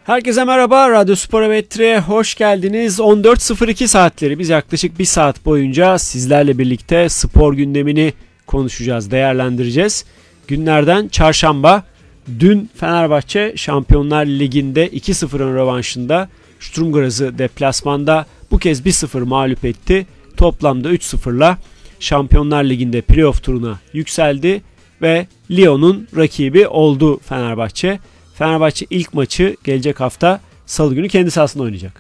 Herkese merhaba, Radyo Sporometre hoş geldiniz. 14.02 saatleri, biz yaklaşık bir saat boyunca sizlerle birlikte spor gündemini konuşacağız, değerlendireceğiz. Günlerden çarşamba, dün Fenerbahçe Şampiyonlar Ligi'nde 2-0'ın rövanşında Sturm Graz'ı deplasmanda bu kez 1-0 mağlup etti. Toplamda 3-0'la Şampiyonlar Ligi'nde playoff turuna yükseldi ve Lyon'un rakibi oldu Fenerbahçe. Fenerbahçe ilk maçı gelecek hafta Salı günü kendi sahasında oynayacak.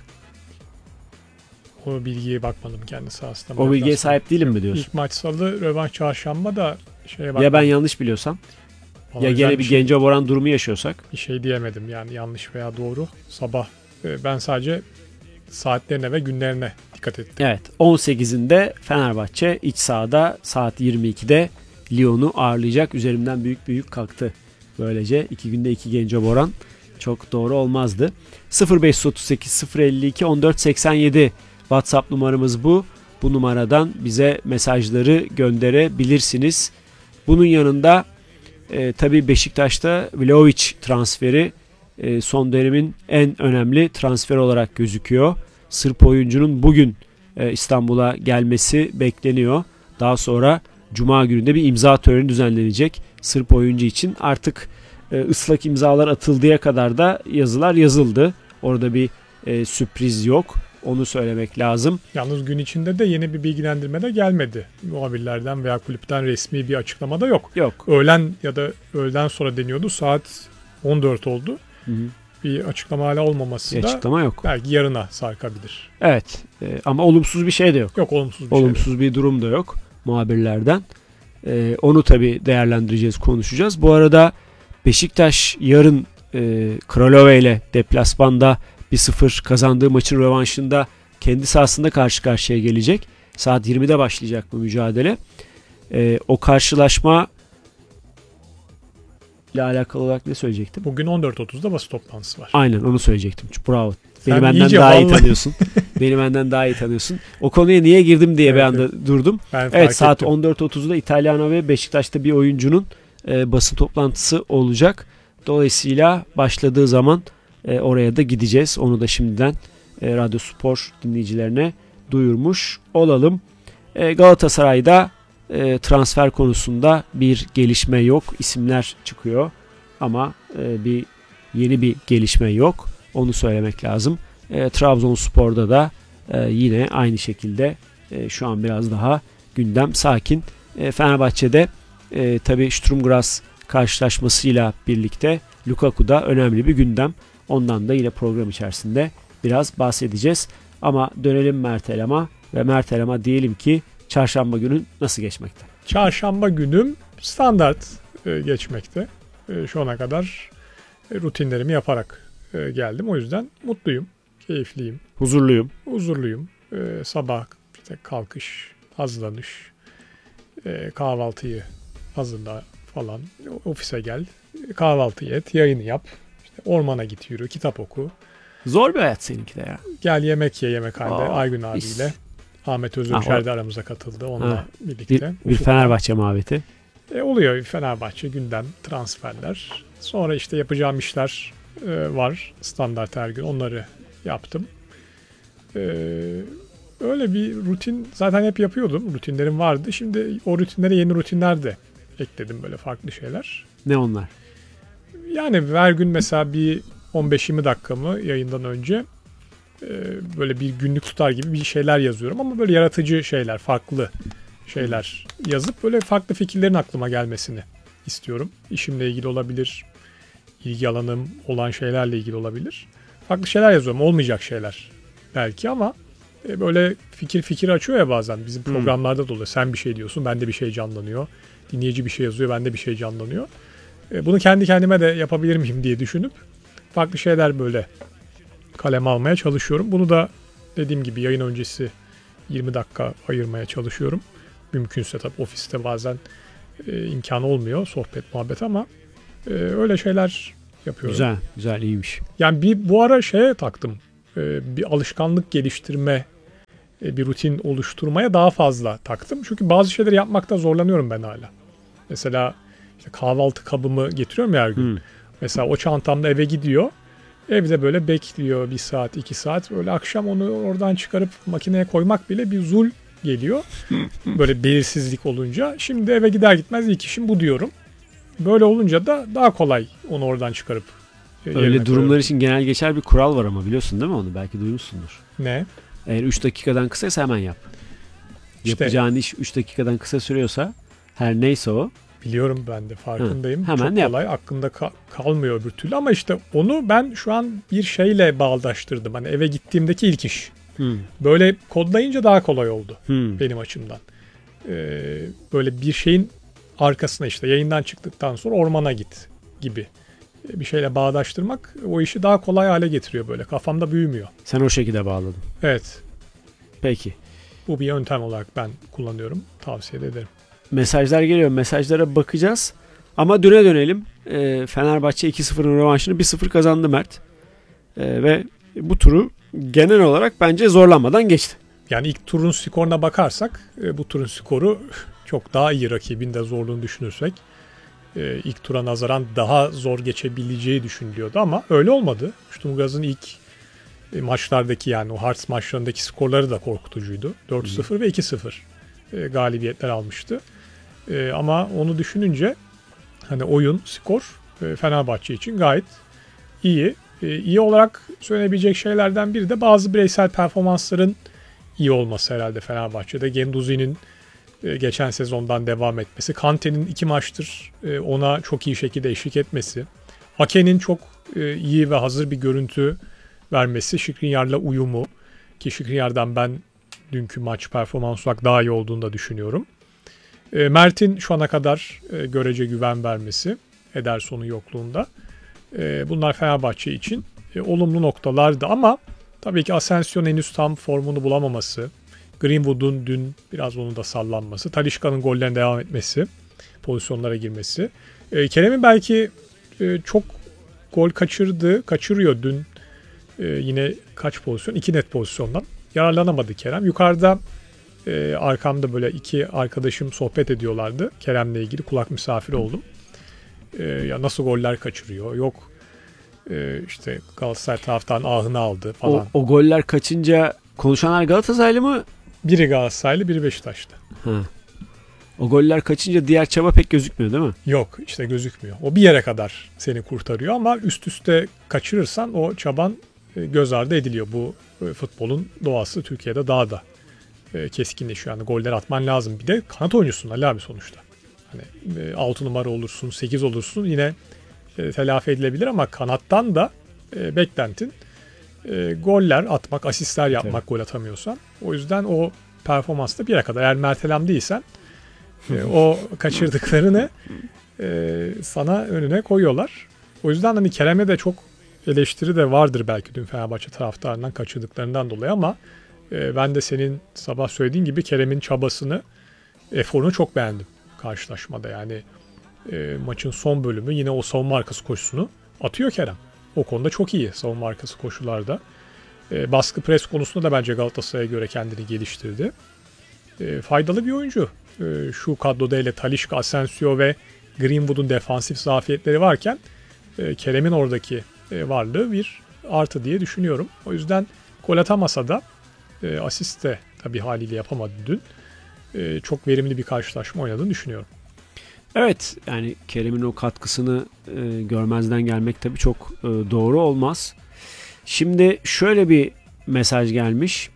O bilgiye bakmadım kendi sahasında. O bilgiye sahip değilim mi diyorsun? İlk maç Salı, rövanş çarşamba da bakmadım. Ya ben yanlış biliyorsam? Ya gene bir Gencebay Boran durumu yaşıyorsak? Bir şey diyemedim yani, yanlış veya doğru. Sabah ben sadece saatlerine ve günlerine dikkat ettim. Evet, 18'inde Fenerbahçe iç sahada saat 22'de Lyon'u ağırlayacak. Üzerimden büyük kalktı. Böylece 2 günde 2 Gencebay Boran çok doğru olmazdı. 0538 052 1487 WhatsApp numaramız bu. Bu numaradan bize mesajları gönderebilirsiniz. Bunun yanında tabii Beşiktaş'ta Vlahovic transferi son dönemin en önemli transfer olarak gözüküyor. Sırp oyuncunun bugün İstanbul'a gelmesi bekleniyor. Daha sonra Cuma günü bir imza töreni düzenlenecek Sırp oyuncu için. Artık ıslak imzalar atıldığı kadar da yazılar yazıldı. Orada bir sürpriz yok. Onu söylemek lazım. Yalnız gün içinde de yeni bir bilgilendirme de gelmedi. Muhabirlerden veya kulüpten resmi bir açıklama da yok. Öğlen ya da öğleden sonra deniyordu. Saat 14 oldu. Hı. Bir açıklama hala olmaması da açıklama yok. Belki yarına sarkabilir. Evet, ama olumsuz bir şey de yok. Yok, olumsuz bir durum da yok muhabirlerden. Onu tabii değerlendireceğiz, konuşacağız. Bu arada Beşiktaş yarın Kralove ile deplasmanda 1-0 kazandığı maçın rövanşında kendi sahasında karşı karşıya gelecek. Saat 20'de başlayacak bu mücadele. O karşılaşma ile alakalı olarak ne söyleyecektim? Bugün 14.30'da basın toplantısı var. Aynen, onu söyleyecektim. Bravo. Beni benden daha iyi tanıyorsun. Beni benden daha iyi tanıyorsun. O konuya niye girdim diye bir anda durdum. Evet, saat 14.30'da İtalyano ve Beşiktaş'ta bir oyuncunun basın toplantısı olacak. Dolayısıyla başladığı zaman oraya da gideceğiz. Onu da şimdiden Radyo Spor dinleyicilerine duyurmuş olalım. Galatasaray'da transfer konusunda bir gelişme yok. İsimler çıkıyor ama yeni bir gelişme yok. Onu söylemek lazım. Trabzonspor'da da yine aynı şekilde şu an biraz daha gündem sakin. Fenerbahçe'de tabii Sturm Graz karşılaşmasıyla birlikte Lukaku'da önemli bir gündem. Ondan da yine program içerisinde biraz bahsedeceğiz. Ama dönelim Mert Elam'a ve Mert Elam'a diyelim ki çarşamba günün nasıl geçmekte? Çarşamba günüm standart geçmekte. Şu ana kadar rutinlerimi yaparak geldim. O yüzden mutluyum, keyifliyim. Huzurluyum. Sabah işte kalkış, hazırlanış, kahvaltıyı hazırla falan, ofise gel, kahvaltı et, yayını yap, işte ormana git, yürü, kitap oku. Zor bir hayat seninki de ya. Gel yemek ye yemekhanede Aygün abiyle. Ahmet Özürşer de aramıza katıldı onunla birlikte. Bir Fenerbahçe muhabbeti. Oluyor Fenerbahçe, gündem, transferler. Sonra işte yapacağım işler var standart her gün, onları yaptım. Öyle bir rutin zaten hep yapıyordum. Rutinlerim vardı. Şimdi o rutinlere yeni rutinler de ekledim, böyle farklı şeyler. Ne onlar? Yani her gün mesela bir 15-20 dakikamı yayından önce böyle bir günlük tutar gibi bir şeyler yazıyorum. Ama böyle yaratıcı şeyler, farklı şeyler yazıp böyle farklı fikirlerin aklıma gelmesini istiyorum. İşimle ilgili olabilir, ilgi alanım olan şeylerle ilgili olabilir. Farklı şeyler yazıyorum. Olmayacak şeyler belki ama böyle fikir açıyor ya bazen. Bizim programlarda da oluyor. Sen bir şey diyorsun, bende bir şey canlanıyor. Dinleyici bir şey yazıyor, bende bir şey canlanıyor. Bunu kendi kendime de yapabilir miyim diye düşünüp farklı şeyler böyle kaleme almaya çalışıyorum. Bunu da dediğim gibi yayın öncesi 20 dakika ayırmaya çalışıyorum. Mümkünse tabii ofiste bazen imkan olmuyor sohbet muhabbet ama öyle şeyler yapıyorum. Güzel, iyiymiş. Yani bu ara şeye taktım. Bir alışkanlık geliştirme, bir rutin oluşturmaya daha fazla taktım. Çünkü bazı şeyleri yapmakta zorlanıyorum ben hala. Mesela işte kahvaltı kabımı getiriyorum ya her gün. Mesela o çantamda eve gidiyor. Evde böyle bekliyor 1 saat 2 saat. Öyle akşam onu oradan çıkarıp makineye koymak bile bir zul geliyor. Böyle belirsizlik olunca. Şimdi eve gider gitmez ilk işim bu diyorum. Böyle olunca da daha kolay onu oradan çıkarıp öyle durumlar için genel geçer bir kural var ama biliyorsun değil mi onu? Belki duymuşsundur. Ne? Eğer 3 dakikadan kısaysa hemen yap. Yapacağın iş 3 dakikadan kısa sürüyorsa her neyse o. Biliyorum ben de farkındayım. Hemen çok kolay aklında kalmıyor öbür türlü ama işte onu ben şu an bir şeyle bağdaştırdım. Hani eve gittiğimdeki ilk iş. Böyle kodlayınca daha kolay oldu benim açımdan. Böyle bir şeyin arkasına işte yayından çıktıktan sonra ormana git gibi bir şeyle bağdaştırmak o işi daha kolay hale getiriyor böyle. Kafamda büyümüyor. Sen o şekilde bağladın. Evet. Peki. Bu bir yöntem olarak ben kullanıyorum. Tavsiye ederim. Mesajlar geliyor. Mesajlara bakacağız. Ama düne dönelim. Fenerbahçe 2-0'ın rövanşını 1-0 kazandı Mert. Ve bu turu genel olarak bence zorlanmadan geçti. Yani ilk turun skoruna bakarsak bu turun skoru çok daha iyi, rakibin de zorluğunu düşünürsek. İlk tura nazaran daha zor geçebileceği düşünülüyordu ama öyle olmadı. Sturmgraz'ın ilk maçlardaki yani o Hearts maçlarındaki skorları da korkutucuydu. 4-0 ve 2-0 galibiyetler almıştı. Ama onu düşününce hani oyun, skor Fenerbahçe için gayet iyi. İyi olarak söylenebilecek şeylerden biri de bazı bireysel performansların iyi olması herhalde Fenerbahçe'de. Guendouzi'nin geçen sezondan devam etmesi. Kante'nin 2 maçtır ona çok iyi şekilde eşlik etmesi. Ake'nin çok iyi ve hazır bir görüntü vermesi. Skriniar'la uyumu. Ki Skriniar'dan ben dünkü maç performans olarak daha iyi olduğunu da düşünüyorum. Mert'in şu ana kadar görece güven vermesi Ederson'un yokluğunda. Bunlar Fenerbahçe için olumlu noktalardı ama tabii ki Asensio henüz tam formunu bulamaması, Greenwood'un dün biraz onun da sallanması, Talisca'nın gollerine devam etmesi, pozisyonlara girmesi. Kerem'in belki çok gol kaçırıyor dün yine kaç pozisyon? 2 net pozisyondan. Yararlanamadı Kerem. Yukarıda arkamda böyle 2 arkadaşım sohbet ediyorlardı. Kerem'le ilgili kulak misafiri oldum. Ya nasıl goller kaçırıyor? Yok işte Galatasaray taraftarının ahını aldı falan. O goller kaçınca konuşanlar Galatasaraylı mı? Biri Galatasaraylı, biri Beşiktaşlı. Ha. O goller kaçınca diğer çaba pek gözükmüyor değil mi? Yok işte gözükmüyor. O bir yere kadar seni kurtarıyor ama üst üste kaçırırsan o çaban göz ardı ediliyor. Bu futbolun doğası Türkiye'de daha da keskinleşiyor. Yani goller atman lazım. Bir de kanat oyuncusun Ali abi sonuçta. Hani 6 numara olursun, 8 olursun yine telafi edilebilir ama kanattan da beklentin goller atmak, asistler yapmak. Tabii. Gol atamıyorsan. O yüzden o performansta bir yere kadar. Eğer Mert Elem değilsen o kaçırdıklarını sana önüne koyuyorlar. O yüzden hani Kerem'e de çok eleştiri de vardır belki dün Fenerbahçe taraftarından kaçırdıklarından dolayı ama ben de senin sabah söylediğin gibi Kerem'in çabasını, eforunu çok beğendim karşılaşmada. Yani maçın son bölümü yine o savunma arkası koşusunu atıyor Kerem. O konuda çok iyi savunma arkası koşularda. Baskı pres konusunda da bence Galatasaray'a göre kendini geliştirdi. Faydalı bir oyuncu. Şu kadroda ile Talisca, Asensio ve Greenwood'un defansif zafiyetleri varken Kerem'in oradaki varlığı bir artı diye düşünüyorum. O yüzden gol atamasa da asist de tabii haliyle yapamadı dün. Çok verimli bir karşılaşma oynadığını düşünüyorum. Evet yani Kerem'in o katkısını görmezden gelmek tabii çok doğru olmaz. Şimdi şöyle bir mesaj gelmiş.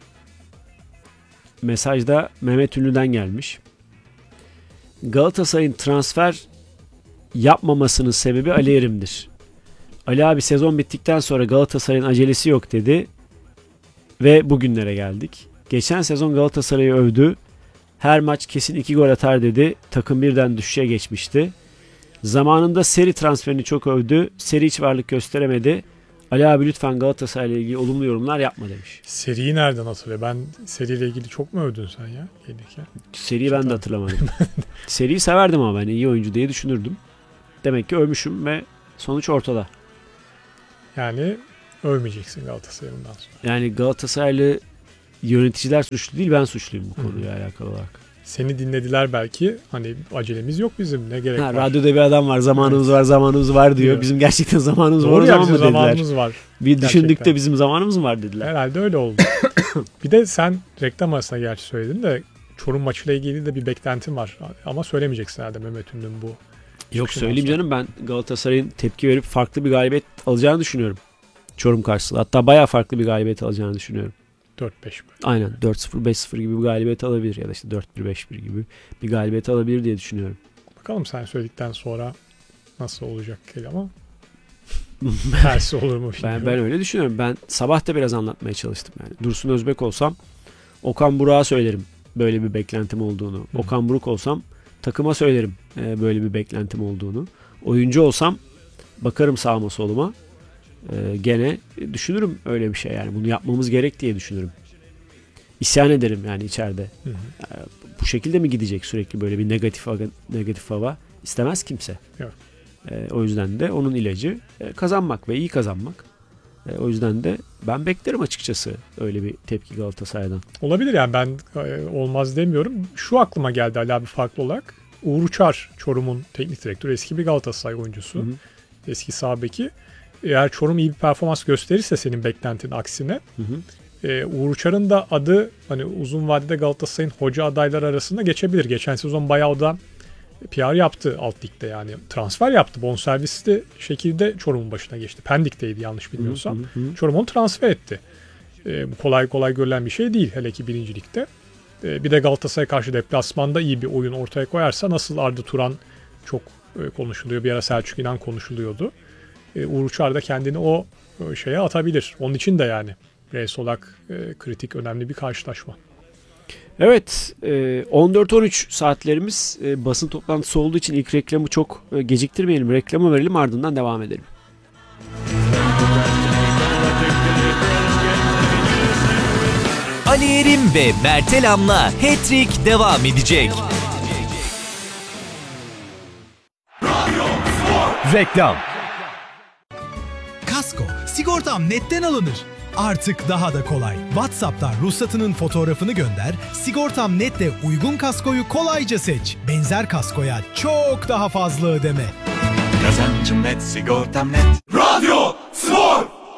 Mesajda Mehmet Ünlü'den gelmiş. Galatasaray'ın transfer yapmamasının sebebi Ali Erim'dir. Ali abi sezon bittikten sonra Galatasaray'ın acelesi yok dedi ve bugünlere geldik. Geçen sezon Galatasaray'ı övdü. Her maç kesin 2 gol atar dedi. Takım birden düşüşe geçmişti. Zamanında Seri transferini çok övdü. Seri hiç varlık gösteremedi. Ali abi lütfen Galatasaray'la ilgili olumlu yorumlar yapma demiş. Seriyi nereden hatırlıyor? Ben seriyle ilgili çok mu övdün sen ya? Gelirken. Seriyi ben de hatırlamadım. Seriyi severdim ama ben iyi oyuncu diye düşünürdüm. Demek ki övmüşüm ve sonuç ortada. Yani övmeyeceksin Galatasaray'ı bundan sonra. Yani Galatasaraylı yöneticiler suçlu değil, ben suçluyum bu konuyla alakalı olarak. seni dinlediler belki. Hani acelemiz yok bizim, ne gerek var. Radyoda bir adam var, zamanımız var diyor. Bizim gerçekten zamanımız var. Doğru ya, bizim zamanımız var. Bir düşündük de bizim zamanımız var dediler. Herhalde öyle oldu. Bir de sen reklam arasında gerçi söyledin de Çorum maçıyla ilgili de bir beklentim var. Ama söylemeyeceksin herhalde Mehmet Ünlü'nün bu. Yok, söyleyeyim canım, ben Galatasaray'ın tepki verip farklı bir galibiyet alacağını düşünüyorum. Çorum karşısında. Hatta bayağı farklı bir galibiyet alacağını düşünüyorum. 4-5 mi? Aynen, 4-0, 5-0 gibi bir galibiyet alabilir ya da işte 4-1, 5-1 gibi bir galibiyet alabilir diye düşünüyorum. Bakalım sen söyledikten sonra nasıl olacak ama tersi olur mu bilmiyorum. Ben öyle düşünüyorum. Ben sabah da biraz anlatmaya çalıştım yani. Dursun Özbek olsam Okan Buruk'a söylerim böyle bir beklentim olduğunu. Okan Buruk olsam takıma söylerim böyle bir beklentim olduğunu. Oyuncu olsam bakarım sağıma soluma. Gene düşünürüm öyle bir şey yani. Bunu yapmamız gerek diye düşünürüm. İsyan ederim yani içeride. Bu şekilde mi gidecek sürekli böyle bir negatif hava? İstemez kimse. Yok. O yüzden de onun ilacı kazanmak ve iyi kazanmak. O yüzden de ben beklerim açıkçası öyle bir tepki Galatasaray'dan. Olabilir yani, ben olmaz demiyorum. Şu aklıma geldi Ali abi farklı olarak. Uğur Uçar, Çorum'un teknik direktörü, eski bir Galatasaray oyuncusu. Hı-hı. Eski sağ beki. Eğer Çorum iyi bir performans gösterirse senin beklentinin aksine, Uğur Uçar'ın da adı hani uzun vadede Galatasaray'ın hoca adayları arasında geçebilir. Geçen sezon bayağı o da PR yaptı alt ligde yani. Transfer yaptı. Bonservisli şekilde Çorum'un başına geçti. Pendik'teydi yanlış bilmiyorsam. Çorum onu transfer etti. Kolay kolay görülen bir şey değil. Hele ki 1. Lig'de. Bir de Galatasaray'a karşı deplasmanda iyi bir oyun ortaya koyarsa, nasıl Arda Turan çok konuşuluyor. Bir ara Selçuk İnan konuşuluyordu. Uğur Uçar da kendini o şeye atabilir. Onun için de yani Solak kritik, önemli bir karşılaşma. Evet, 14-13 saatlerimiz basın toplantısı olduğu için ilk reklamı çok geciktirmeyelim. Reklamı verelim, ardından devam edelim. Ali Erim ve Mertelam'la Hat-Trick devam edecek. Reklam. Kasko, sigortam netten alınır. Artık daha da kolay. WhatsApp'tan ruhsatının fotoğrafını gönder, Sigortam Net'le uygun kaskoyu kolayca seç. Benzer kaskoya çok daha fazla ödeme. Kazancım net, sigortam net. Radyo